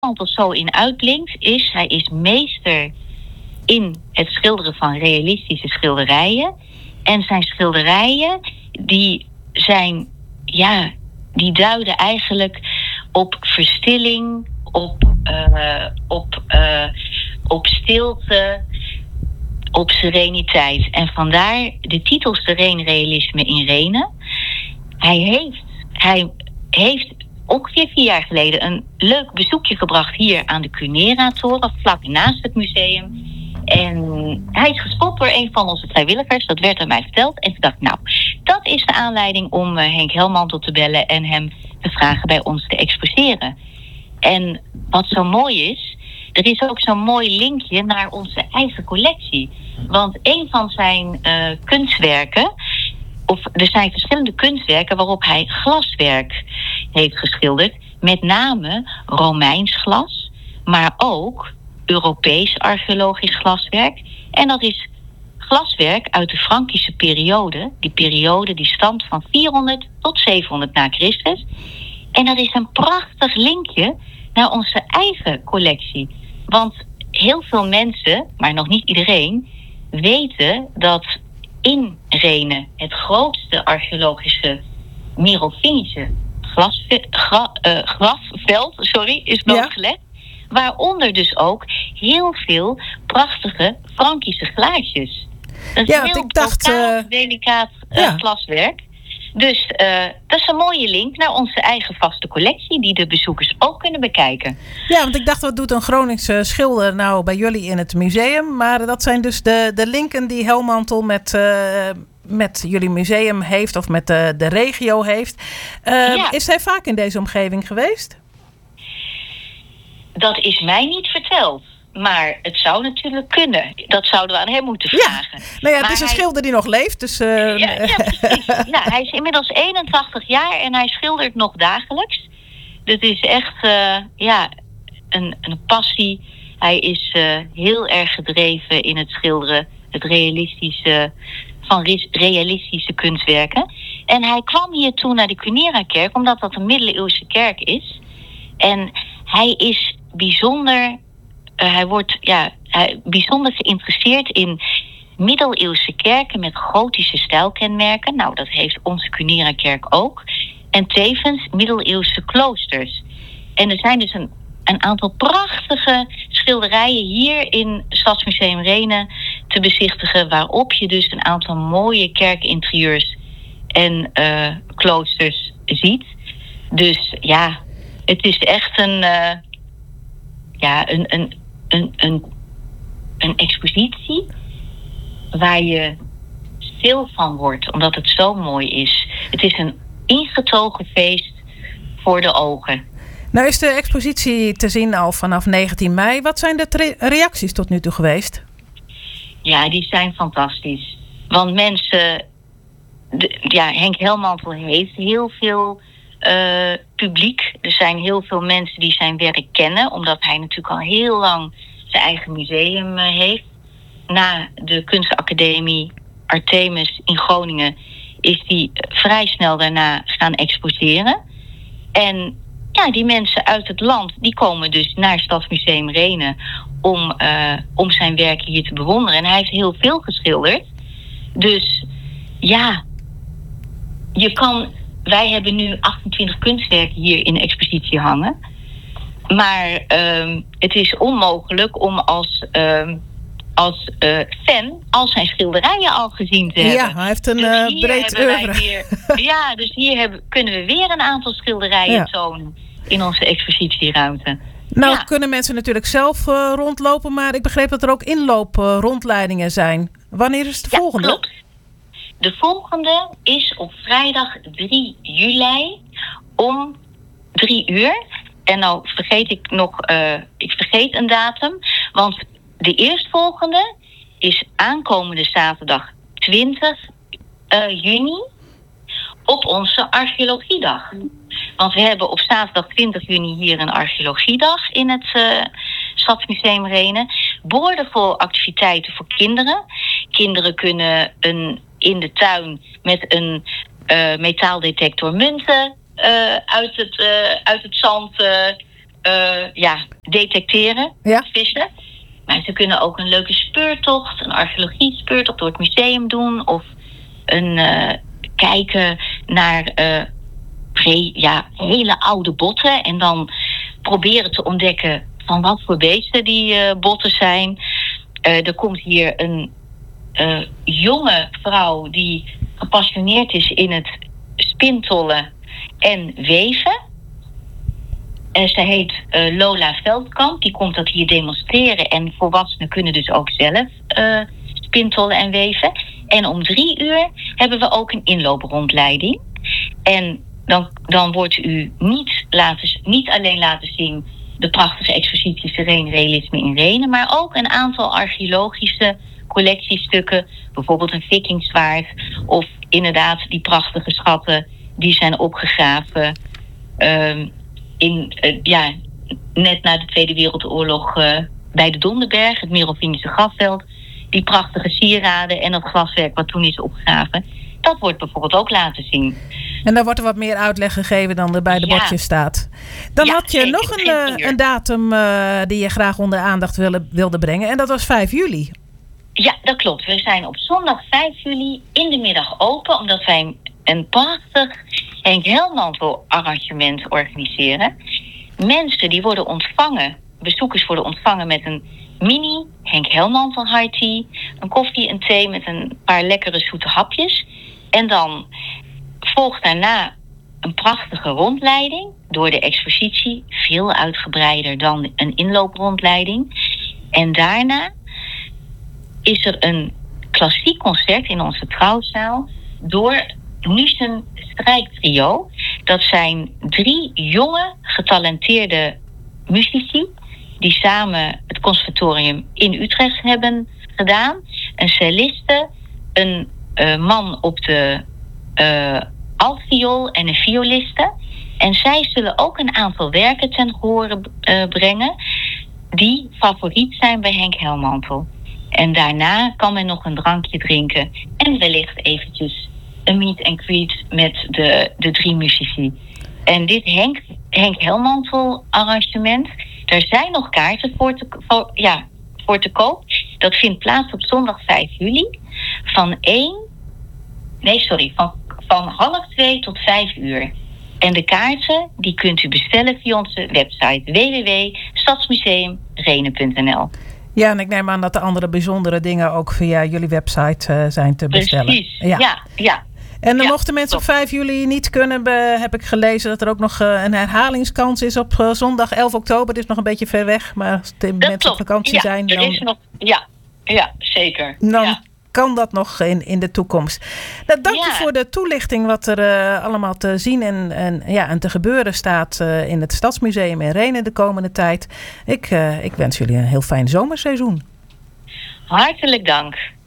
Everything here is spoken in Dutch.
Helmand zo in uitblinkt is, hij is meester in het schilderen van realistische schilderijen. En zijn schilderijen, die duiden eigenlijk op verstilling, op stilte, op sereniteit. En vandaar de titel Sereen Realisme in Renen. Hij heeft ongeveer 4 jaar geleden een leuk bezoekje gebracht hier aan de Cunera-toren, vlak naast het museum. En hij is gespot door een van onze vrijwilligers, dat werd aan mij verteld. En toen dacht ik, dat is de aanleiding om Henk Helmantel te bellen en hem te vragen bij ons te exposeren. En wat zo mooi is, er is ook zo'n mooi linkje naar onze eigen collectie. Want een van zijn kunstwerken, of er zijn verschillende kunstwerken waarop hij glaswerk heeft geschilderd. Met name Romeins glas, maar ook Europees archeologisch glaswerk. En dat is glaswerk uit de Frankische periode. Die periode die stamt van 400 tot 700 na Christus. En dat is een prachtig linkje naar onze eigen collectie. Want heel veel mensen, maar nog niet iedereen, weten dat in Renen het grootste archeologische Merovingische grafveld is blootgelegd. Ja. Waaronder dus ook heel veel prachtige Frankische glaasjes. Dat is heel delicaat glaswerk. Dus dat is een mooie link naar onze eigen vaste collectie, die de bezoekers ook kunnen bekijken. Ja, want ik dacht, wat doet een Groningse schilder nou bij jullie in het museum? Maar dat zijn dus de linken die Helmantel met jullie museum heeft of met de regio heeft. Is hij vaak in deze omgeving geweest? Dat is mij niet verteld. Maar het zou natuurlijk kunnen. Dat zouden we aan hem moeten vragen. Ja. Nou ja, het is een schilder die nog leeft. Dus, precies. Ja, hij is inmiddels 81 jaar en hij schildert nog dagelijks. Dat is echt een passie. Hij is heel erg gedreven in het schilderen. Het realistische kunstwerken. En hij kwam hier toen naar de Cunera-kerk, omdat dat een middeleeuwse kerk is. En hij is bijzonder bijzonder geïnteresseerd in middeleeuwse kerken met gotische stijlkenmerken. Nou, dat heeft onze Cunera-kerk ook. En tevens middeleeuwse kloosters. En er zijn dus een aantal prachtige schilderijen hier in Stadsmuseum Renen te bezichtigen, waarop je dus een aantal mooie kerkinterieurs en kloosters ziet. Dus ja, het is echt een expositie waar je stil van wordt, omdat het zo mooi is. Het is een ingetogen feest voor de ogen. Nou is de expositie te zien al vanaf 19 mei. Wat zijn de reacties tot nu toe geweest? Ja, die zijn fantastisch. Want mensen... Henk Helmantel heeft heel veel publiek. Er zijn heel veel mensen die zijn werk kennen, omdat hij natuurlijk al heel lang zijn eigen museum heeft. Na de kunstacademie Artemis in Groningen is hij vrij snel daarna gaan exposeren. En ja, die mensen uit het land die komen dus naar Stadsmuseum Renen om zijn werk hier te bewonderen. En hij heeft heel veel geschilderd. Dus ja, wij hebben nu 28 kunstwerken hier in de expositie hangen. Maar het is onmogelijk om als fan al zijn schilderijen al gezien te hebben. Ja, hij heeft een breed oeuvre. Dus hier kunnen we weer een aantal schilderijen tonen in onze expositieruimte. Nou kunnen mensen natuurlijk zelf rondlopen, maar ik begreep dat er ook inlooprondleidingen zijn. Wanneer is de volgende? Klopt. De volgende is op vrijdag 3 juli om 3 uur. En nou vergeet ik nog, ik vergeet een datum. Want de eerstvolgende is aankomende zaterdag 20 juni op onze archeologiedag. Want we hebben op zaterdag 20 juni hier een archeologiedag in het Stadsmuseum Renen. Boordevol activiteiten voor kinderen. Kinderen kunnen in de tuin met een metaaldetector munten uit het zand detecteren, vissen. Maar ze kunnen ook een leuke speurtocht, een archeologie-speurtocht door het museum doen. Of kijken naar hele oude botten. En dan proberen te ontdekken van wat voor beesten die botten zijn. Er komt hier een jonge vrouw die gepassioneerd is in het spintollen en weven. Ze heet Lola Veldkamp. Die komt dat hier demonstreren. En volwassenen kunnen dus ook zelf spintollen en weven. En om 3:00 hebben we ook een inlooprondleiding. En dan wordt u niet alleen laten zien de prachtige expositie Sereen-realisme in Rhenen, maar ook een aantal archeologische collectiestukken. Bijvoorbeeld een vikingzwaard of inderdaad die prachtige schatten die zijn opgegraven net na de Tweede Wereldoorlog bij de Donderberg, het Merovingische grafveld. Die prachtige sieraden en dat glaswerk wat toen is opgegraven. Dat wordt bijvoorbeeld ook laten zien. En daar wordt er wat meer uitleg gegeven dan er bij de bordjes staat. Dan had je nog een datum die je graag onder aandacht wilde brengen. En dat was 5 juli. Ja, dat klopt. We zijn op zondag 5 juli in de middag open. Omdat wij een prachtig Henk Helmantel arrangement organiseren. Mensen die worden ontvangen, bezoekers worden ontvangen met een mini Henk Helmantel high tea. Een koffie en thee met een paar lekkere zoete hapjes. En dan volgt daarna een prachtige rondleiding door de expositie. Veel uitgebreider dan een inlooprondleiding. En daarna is er een klassiek concert in onze trouwzaal door Nussen Strijktrio. Dat zijn 3 jonge, getalenteerde muzici die samen het conservatorium in Utrecht hebben gedaan. Een celliste, een man op de altviool en een violiste. En zij zullen ook een aantal werken ten gehore brengen die favoriet zijn bij Henk Helmantel. En daarna kan men nog een drankje drinken en wellicht eventjes een meet and greet met de 3 muzici. En dit Henk Helmantel arrangement, daar zijn nog kaarten voor te koop. Dat vindt plaats op zondag 5 juli van 12:30 tot 5 uur. En de kaarten die kunt u bestellen via onze website www.stadsmuseumrenen.nl. Ja, en ik neem aan dat de andere bijzondere dingen ook via jullie website zijn te bestellen. Precies, ja. En dan mochten mensen op 5 juli niet kunnen, heb ik gelezen dat er ook nog een herhalingskans is op zondag 11 oktober. Dit is nog een beetje ver weg, maar als de mensen op vakantie zijn, dan... Er is nog, ja, zeker. Dan kan dat nog in de toekomst. Nou, dank je voor de toelichting wat er allemaal te zien en te gebeuren staat in het Stadsmuseum in Rhenen de komende tijd. Ik wens jullie een heel fijn zomerseizoen. Hartelijk dank.